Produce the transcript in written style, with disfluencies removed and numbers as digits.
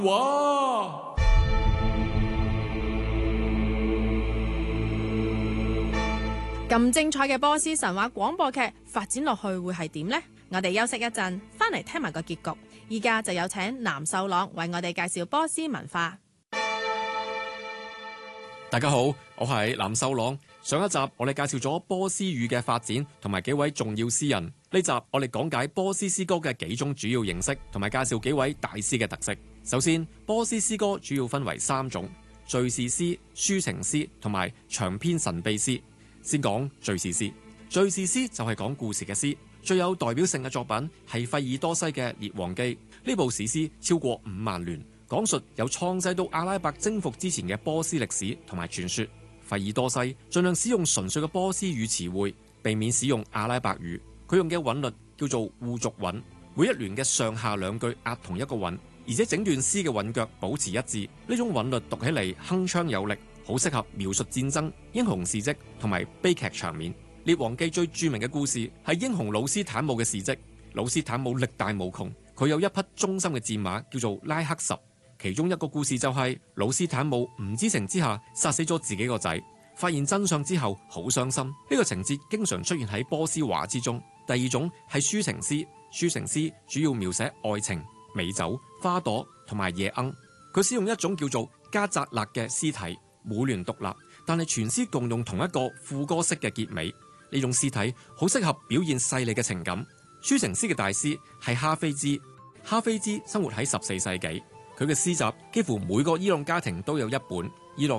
哇！ 咁精彩嘅波斯神話廣播劇發展落去會係點呢？我哋休息一陣，翻嚟聽埋個結局。依家就有請藍秀朗為我哋介紹波斯文化。 大家好，我係藍秀朗。上一集我哋介紹咗波斯語嘅發展同埋幾位重要詩人。呢集我哋講解波斯詩歌嘅幾種主要形式，同埋介紹幾位大師嘅特色。首先，波斯詩歌主要分為3種：敘事詩、抒情詩同埋長篇神秘詩。先講敘事詩。敘事詩就係講故事嘅詩，最有代表性嘅作品係費爾多西嘅《列王記》。呢部史詩超過5萬聯，講述由創世到阿拉伯征服之前嘅波斯歷史同埋傳說。費爾多西盡量使用純粹嘅波斯語詞彙，避免使用阿拉伯語。佢用嘅韻律叫做互續韻，每一聯嘅上下2句押同一個韻，而且整段詩嘅韻腳保持一致。呢種韻律讀起嚟鏗鏘有力，好適合描述戰爭、英雄事蹟同埋悲劇場面。列王記最著名嘅故事係英雄魯斯坦姆嘅事蹟。魯斯坦姆力大無窮，佢有一匹忠心嘅戰馬叫做拉克什。其中一個故事就係魯斯坦姆唔知情之下殺死咗自己個仔，發現真相之後好傷心。呢個情節經常出現喺波斯畫之中。第二種係抒情詩。抒情詩主要描寫愛情、美酒、花朵同埋夜鶯。佢使用一種叫做加扎勒嘅詩體，每聯獨立，但係全詩共用同一個副歌式嘅結尾。呢種詩體好適合表現細膩嘅情感。抒情詩嘅大師係哈菲茲。哈菲茲生活喺14世紀，佢嘅詩集幾乎每個伊朗家庭都有一本。